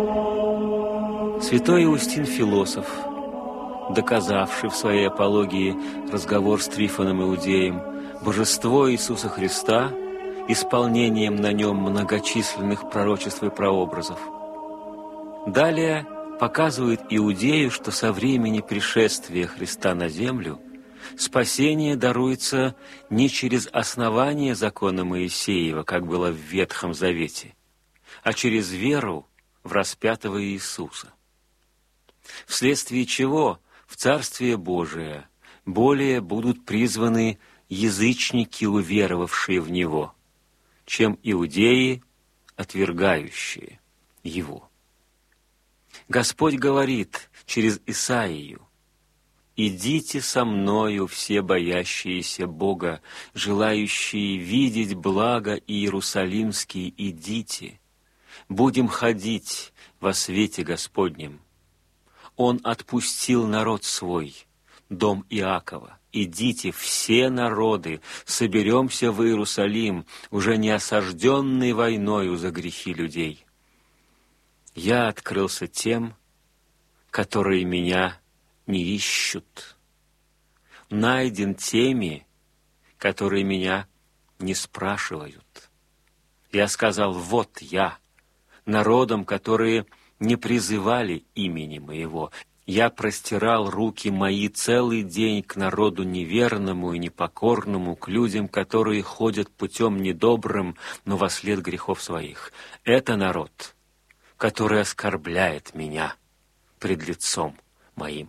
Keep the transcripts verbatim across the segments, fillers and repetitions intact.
Святой Иустин Философ, доказавший в своей апологии разговор с Трифоном Иудеем, божество Иисуса Христа исполнением на нем многочисленных пророчеств и прообразов. Далее показывает Иудею, что со времени пришествия Христа на землю спасение даруется не через основание закона Моисеева, как было в Ветхом Завете, а через веру в распятого Иисуса. Вследствие чего в Царствие Божие более будут призваны язычники, уверовавшие в Него, чем иудеи, отвергающие Его. Господь говорит через Исаию: «Идите со мною, все боящиеся Бога, желающие видеть благо Иерусалимский, идите, будем ходить во свете Господнем. Он отпустил народ свой, дом Иакова. Идите, все народы, соберемся в Иерусалим, уже не осажденный войною за грехи людей. Я открылся тем, которые меня не ищут, найден теми, которые меня не спрашивают. Я сказал: вот я, народам, которые не призывали имени моего. Я простирал руки мои целый день к народу неверному и непокорному, к людям, которые ходят путем недобрым, но вослед грехов своих. Это народ, который оскорбляет меня пред лицом моим».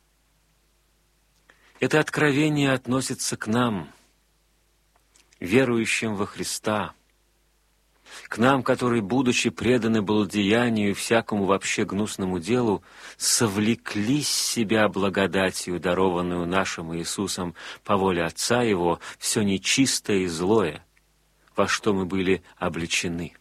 Это откровение относится к нам, верующим во Христа, к нам, которые, будучи преданы блудодеянию и всякому вообще гнусному делу, совлекли с себя благодатью, дарованную нашим Иисусом по воле Отца Его, все нечистое и злое, во что мы были облечены.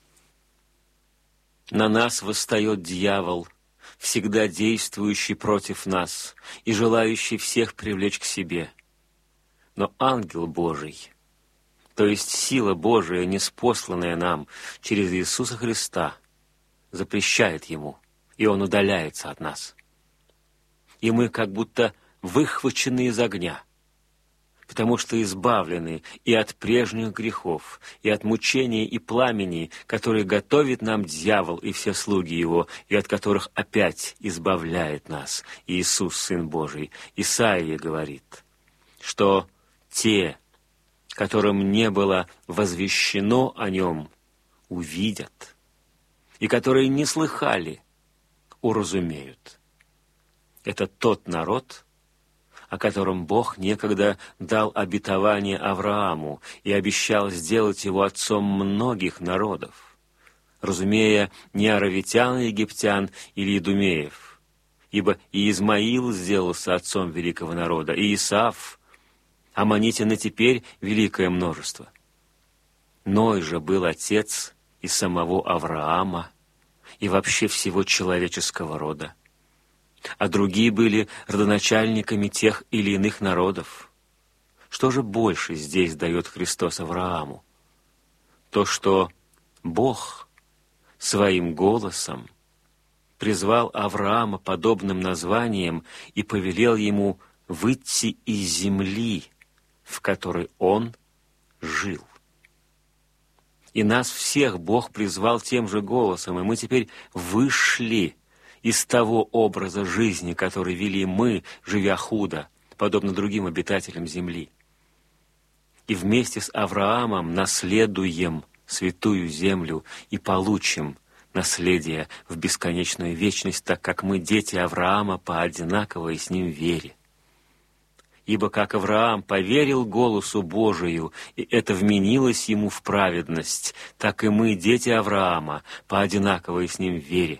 На нас восстает дьявол, всегда действующий против нас и желающий всех привлечь к себе. Но ангел Божий, то есть сила Божия, ниспосланная нам через Иисуса Христа, запрещает ему, и он удаляется от нас. И мы как будто выхвачены из огня, потому что избавлены и от прежних грехов, и от мучений и пламени, которые готовит нам дьявол и все слуги его, и от которых опять избавляет нас Иисус, Сын Божий. Исаия говорит, что те, которым не было возвещено о нем, увидят, и которые не слыхали, уразумеют. Это тот народ, о котором Бог некогда дал обетование Аврааму и обещал сделать его отцом многих народов, разумея не аравитян, египтян или идумеев, ибо и Измаил сделался отцом великого народа, и Исав, аммонитян и теперь великое множество. Ной же был отец и самого Авраама, и вообще всего человеческого рода, а другие были родоначальниками тех или иных народов. Что же больше здесь дает Христос Аврааму? То, что Бог своим голосом призвал Авраама подобным названием и повелел ему выйти из земли, в которой он жил. И нас всех Бог призвал тем же голосом, и мы теперь вышли из того образа жизни, который вели мы, живя худо, подобно другим обитателям земли. И вместе с Авраамом наследуем святую землю и получим наследие в бесконечную вечность, так как мы дети Авраама по одинаковой с ним вере. Ибо как Авраам поверил голосу Божию, и это вменилось ему в праведность, так и мы, дети Авраама, по одинаковой с ним вере.